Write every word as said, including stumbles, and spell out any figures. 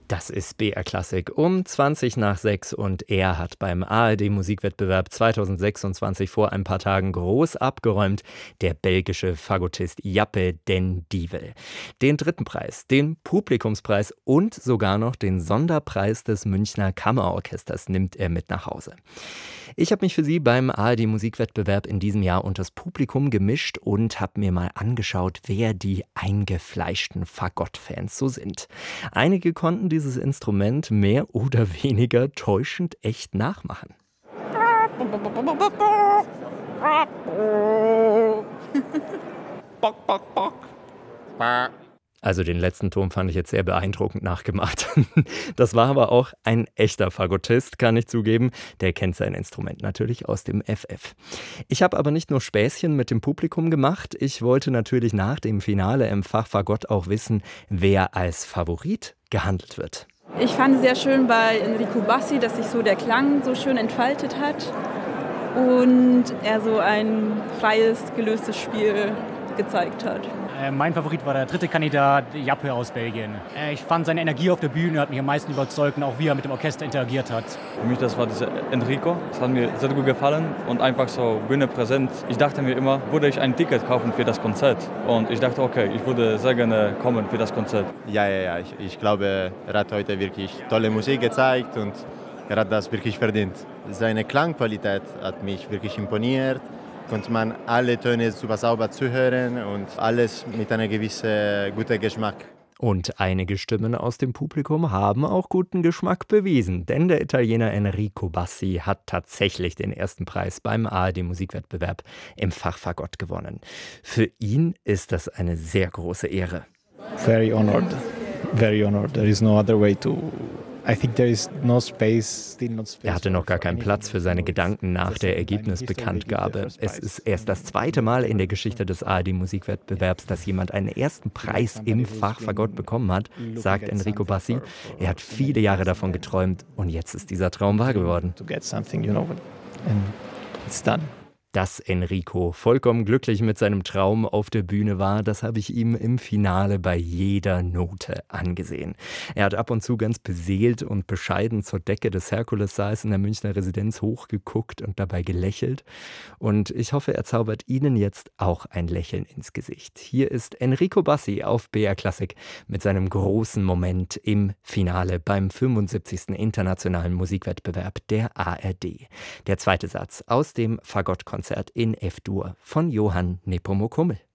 Das ist B R Klassik um zwanzig nach sechs und er hat beim A R D-Musikwettbewerb zweitausendsechsundzwanzig vor ein paar Tagen groß abgeräumt, der belgische Fagottist Jappe den Dievel. Den dritten Preis, den Publikumspreis und sogar noch den Sonderpreis des Münchner Kammerorchesters nimmt er mit nach Hause. Ich habe mich für Sie beim A R D-Musikwettbewerb in diesem Jahr unters Publikum gemischt und habe mir mal angeschaut, wer die eingefleischten Fagott-Fans so sind. Einige konnten dieses Instrument mehr oder weniger täuschend echt nachmachen. Also den letzten Ton fand ich jetzt sehr beeindruckend nachgemacht. Das war aber auch ein echter Fagottist, kann ich zugeben. Der kennt sein Instrument natürlich aus dem F F. Ich habe aber nicht nur Späßchen mit dem Publikum gemacht. Ich wollte natürlich nach dem Finale im Fach Fagott auch wissen, wer als Favorit gehandelt wird. Ich fand es sehr schön bei Enrico Bassi, dass sich so der Klang so schön entfaltet hat und er so ein freies, gelöstes Spiel gezeigt hat. Äh, mein Favorit war der dritte Kandidat, Jappe aus Belgien. Äh, ich fand seine Energie auf der Bühne hat mich am meisten überzeugt und auch wie er mit dem Orchester interagiert hat. Für mich das war dieser Enrico. Das hat mir sehr gut gefallen und einfach so Bühne präsent. Ich dachte mir immer, würde ich ein Ticket kaufen für das Konzert? Und ich dachte, okay, ich würde sehr gerne kommen für das Konzert. Ja, ja, ja. Ich, ich glaube, er hat heute wirklich tolle Musik gezeigt und er hat das wirklich verdient. Seine Klangqualität hat mich wirklich imponiert. Konnte man alle Töne super sauber zuhören und alles mit einem gewissen guten Geschmack. Und einige Stimmen aus dem Publikum haben auch guten Geschmack bewiesen, denn der Italiener Enrico Bassi hat tatsächlich den ersten Preis beim A R D-Musikwettbewerb im Fach Fagott gewonnen. Für ihn ist das eine sehr große Ehre. Very honored, very honored. There is no other way to... I think there is no space, still not space. Er hatte noch gar keinen Platz für seine Gedanken nach der Ergebnisbekanntgabe. Es ist erst das zweite Mal in der Geschichte des A R D-Musikwettbewerbs, dass jemand einen ersten Preis im Fach Fagott bekommen hat, sagt Enrico Bassi. Er hat viele Jahre davon geträumt und jetzt ist dieser Traum wahr geworden. To get something, you know, and it's done. Dass Enrico vollkommen glücklich mit seinem Traum auf der Bühne war, das habe ich ihm im Finale bei jeder Note angesehen. Er hat ab und zu ganz beseelt und bescheiden zur Decke des Herkulessaals in der Münchner Residenz hochgeguckt und dabei gelächelt. Und ich hoffe, er zaubert Ihnen jetzt auch ein Lächeln ins Gesicht. Hier ist Enrico Bassi auf B R Klassik mit seinem großen Moment im Finale beim fünfundsiebzigsten Internationalen Musikwettbewerb der A R D. Der zweite Satz aus dem Fagottkonzert in F-Dur von Johann Nepomuk Hummel.